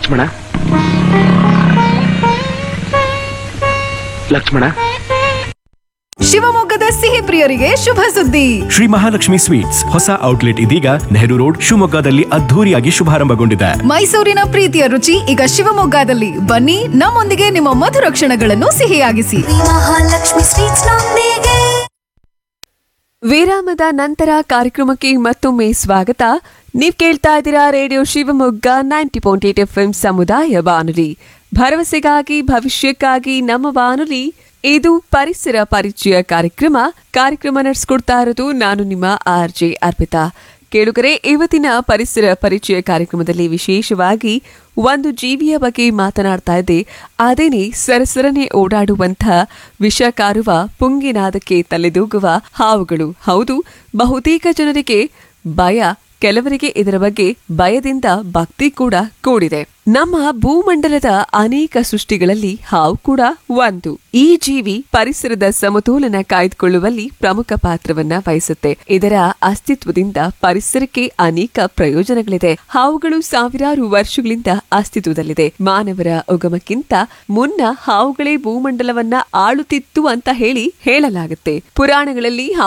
ಲಕ್ಷ್ಮಣ ಲಕ್ಷ್ಮಣ. ಶಿವಮೊಗ್ಗದ ಸಿಹಿ ಪ್ರಿಯರಿಗೆ ಶುಭ ಸುದ್ದಿ. ಶ್ರೀ ಮಹಾಲಕ್ಷ್ಮಿ ಸ್ವೀಟ್ಸ್ ಹೊಸ ಔಟ್ಲೆಟ್ ಇದೀಗ ನೆಹರು ರೋಡ್ ಶಿವಮೊಗ್ಗದಲ್ಲಿ ಅದ್ಧೂರಿಯಾಗಿ ಶುಭಾರಂಭಗೊಂಡಿದೆ. ಮೈಸೂರಿನ ಪ್ರೀತಿಯ ರುಚಿ ಈಗ ಶಿವಮೊಗ್ಗದಲ್ಲಿ. ಬನ್ನಿ, ನಮ್ಮೊಂದಿಗೆ ನಿಮ್ಮ ಮಧುರ ಕ್ಷಣಗಳನ್ನು ಸಿಹಿಯಾಗಿಸಿ. ಮಹಾಲಕ್ಷ್ಮಿ ಸ್ವೀಟ್ಸ್ ನೊಂದಿಗೆ. ವಿರಾಮದ ನಂತರ ಕಾರ್ಯಕ್ರಮಕ್ಕೆ ಮತ್ತೊಮ್ಮೆ ಸ್ವಾಗತ. ನೀವ್ ಕೇಳ್ತಾ ಇದ್ದೀರಾ ರೇಡಿಯೋ ಶಿವಮೊಗ್ಗ 90.8 FM ಸಮುದಾಯ ಬಾನುಲಿ, ಭರವಸೆಗಾಗಿ ಭವಿಷ್ಯಕ್ಕಾಗಿ ನಮ್ಮ ಬಾನುಲಿ. ಇದು ಪರಿಸರ ಪರಿಚಯ ಕಾರ್ಯಕ್ರಮ ನಡೆಸ್ಕೊಡ್ತಾ ಇರೋದು ನಾನು ನಿಮ್ಮ RJ ಅರ್ಪಿತಾ. ಕೇಳುಗರೆ, ಇವತ್ತಿನ ಪರಿಸರ ಪರಿಚಯ ಕಾರ್ಯಕ್ರಮದಲ್ಲಿ ವಿಶೇಷವಾಗಿ ಒಂದು ಜೀವಿಯ ಬಗ್ಗೆ ಮಾತನಾಡ್ತಾ ಇದ್ದೆ. ಅದೇನೆ ಸರಸರನೆ ಓಡಾಡುವಂಥ ವಿಷ ಕಾರುವ ಪುಂಗಿನಾದಕ್ಕೆ ತಲೆದೂಗುವ ಹಾವುಗಳು. ಹೌದು, ಬಹುತೇಕ ಜನರಿಗೆ ಭಯ, ಕೆಲವರಿಗೆ ಇದರ ಬಗ್ಗೆ ಭಯದಿಂದ ಭಕ್ತಿ ಕೂಡ ಕೂಡಿದೆ. ನಮ್ಮ ಭೂಮಂಡಲದ ಅನೇಕ ಸೃಷ್ಟಿಗಳಲ್ಲಿ ಹಾವು ಕೂಡ ಒಂದು. ಈ ಜೀವಿ ಪರಿಸರದ ಸಮತೋಲನ ಕಾಯ್ದುಕೊಳ್ಳುವಲ್ಲಿ ಪ್ರಮುಖ ಪಾತ್ರವನ್ನ ವಹಿಸುತ್ತೆ. ಇದರ ಅಸ್ತಿತ್ವದಿಂದ ಪರಿಸರಕ್ಕೆ ಅನೇಕ ಪ್ರಯೋಜನಗಳಿದೆ. ಹಾವುಗಳು ಸಾವಿರಾರು ವರ್ಷಗಳಿಂದ ಅಸ್ತಿತ್ವದಲ್ಲಿದೆ. ಮಾನವರ ಉಗಮಕ್ಕಿಂತ ಮುನ್ನ ಹಾವುಗಳೇ ಭೂಮಂಡಲವನ್ನ ಆಳುತ್ತಿತ್ತು ಅಂತ ಹೇಳಲಾಗುತ್ತೆ. ಪುರಾಣಗಳಲ್ಲಿ